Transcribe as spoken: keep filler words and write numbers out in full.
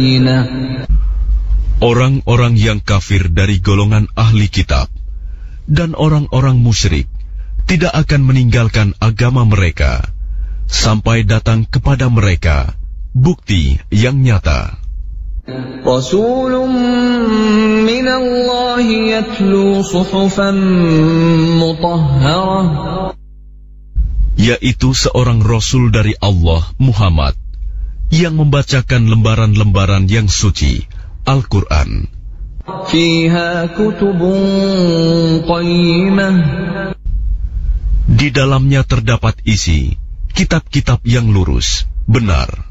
بينة. Orang-orang yang kafir dari golongan ahli kitab dan orang-orang musyrik tidak akan meninggalkan agama mereka sampai datang kepada mereka bukti yang nyata. Rasulun min Allah yatlu suhufan mutahharah, yaitu seorang Rasul dari Allah, Muhammad, yang membacakan lembaran-lembaran yang suci, Al-Quran. Fiha kutubun qayyimah, di dalamnya terdapat isi kitab-kitab yang lurus, benar.